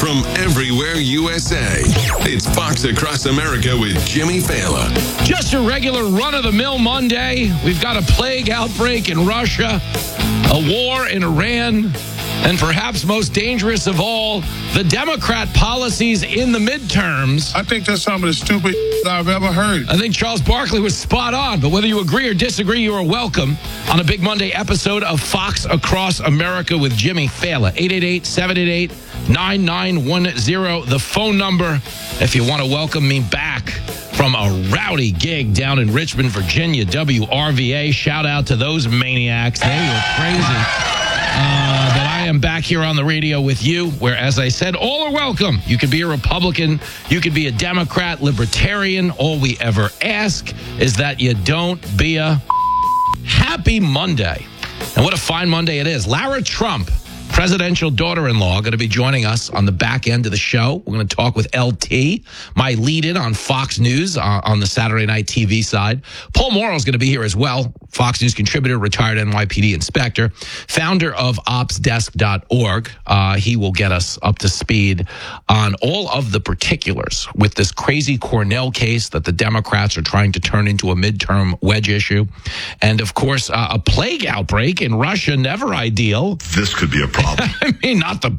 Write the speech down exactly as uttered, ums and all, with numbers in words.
from everywhere U S A. It's Fox Across America with Jimmy Fallon. Just a regular run-of-the-mill Monday. We've got a plague outbreak in Russia, a war in Iran, and perhaps most dangerous of all, the Democrat policies in the midterms. I think that's some of the stupid I've ever heard. I think Charles Barkley was spot on, but whether you agree or disagree, you are welcome on a Big Monday episode of Fox Across America with Jimmy Fallon. eight eight eight, seven eight eight, nine nine one zero, the phone number if you want to welcome me back from a rowdy gig down in Richmond, Virginia, W R V A. Shout out to those maniacs. They were crazy. Uh, but I am back here on the radio with you, where, as I said, all are welcome. You could be a Republican, you could be a Democrat, Libertarian. All we ever ask is that you don't be a happy Monday. And what a fine Monday it is. Lara Trump, presidential daughter-in-law, going to be joining us on the back end of the show. We're going to talk with L T, my lead-in on Fox News uh, on the Saturday night T V side. Paul Morrow is going to be here as well. Fox News contributor, retired N Y P D inspector, founder of ops desk dot org. Uh, he will get us up to speed on all of the particulars with this crazy Cornell case that the Democrats are trying to turn into a midterm wedge issue. And, of course, uh, a plague outbreak in Russia, never ideal. This could be a problem. I mean, not the